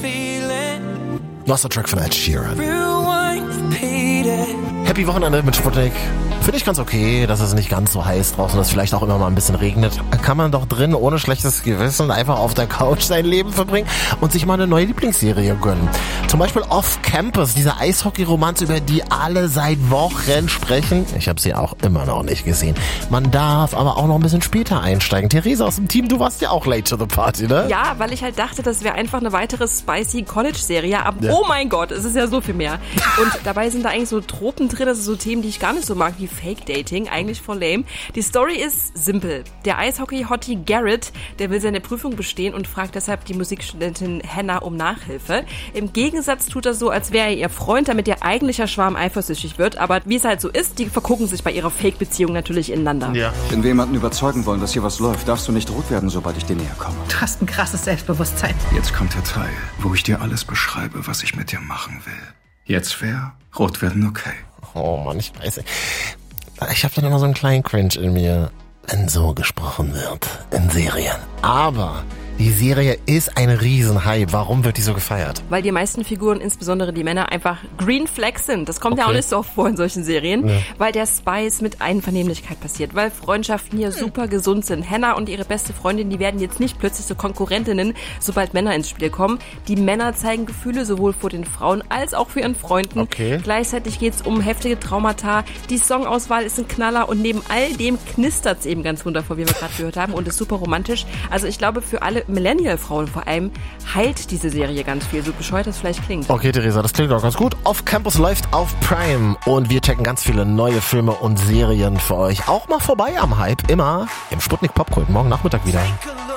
Master Track von Ed Sheeran. Happy Wochenende mit Sputnik. Finde ich ganz okay, dass es nicht ganz so heiß draußen ist, vielleicht auch immer mal ein bisschen regnet. Kann man doch drin ohne schlechtes Gewissen einfach auf der Couch sein Leben verbringen und sich mal eine neue Lieblingsserie gönnen. Zum Beispiel Off Campus, diese Eishockey-Romanze, über die alle seit Wochen sprechen. Ich habe sie auch immer noch nicht gesehen. Man darf aber auch noch ein bisschen später einsteigen. Theresa aus dem Team, du warst ja auch late to the party, ne? Ja, weil ich halt dachte, das wäre einfach eine weitere spicy College-Serie. Aber Oh mein Gott, es ist ja so viel mehr. Und dabei sind da eigentlich so Tropen drin, das sind so Themen, die ich gar nicht so mag, wie Fake-Dating, eigentlich voll lame. Die Story ist simpel. Der Eishockey-Hottie Garrett, der will seine Prüfung bestehen und fragt deshalb die Musikstudentin Hannah um Nachhilfe. Im Gegensatz tut er so, als wäre er ihr Freund, damit ihr eigentlicher Schwarm eifersüchtig wird. Aber wie es halt so ist, die vergucken sich bei ihrer Fake-Beziehung natürlich ineinander. Ja. Wenn wir jemanden überzeugen wollen, dass hier was läuft, darfst du nicht rot werden, sobald ich dir näher komme. Du hast ein krasses Selbstbewusstsein. Jetzt kommt der Teil, wo ich dir alles beschreibe, was ich mit dir machen will. Jetzt wäre rot werden okay. Oh Mann, ich weiß nicht. Ich habe dann immer so einen kleinen Cringe in mir, wenn so gesprochen wird in Serien. Aber die Serie ist ein Riesenhype. Warum wird die so gefeiert? Weil die meisten Figuren, insbesondere die Männer, einfach Green Flags sind. Das kommt ja auch nicht so oft vor in solchen Serien. Ja. Weil der Spice mit Einvernehmlichkeit passiert. Weil Freundschaften hier super gesund sind. Hannah und ihre beste Freundin, die werden jetzt nicht plötzlich so Konkurrentinnen, sobald Männer ins Spiel kommen. Die Männer zeigen Gefühle sowohl vor den Frauen als auch für ihren Freunden. Okay. Gleichzeitig geht's um heftige Traumata. Die Songauswahl ist ein Knaller und neben all dem knistert's eben ganz wundervoll, wie wir gerade gehört haben, und ist super romantisch. Also ich glaube, für alle Millennial-Frauen vor allem heilt diese Serie ganz viel, so bescheuert das vielleicht klingt. Okay, Theresa, das klingt doch ganz gut. Off Campus läuft auf Prime und wir checken ganz viele neue Filme und Serien für euch. Auch mal vorbei am Hype, immer im Sputnik Popkult. Morgen Nachmittag wieder.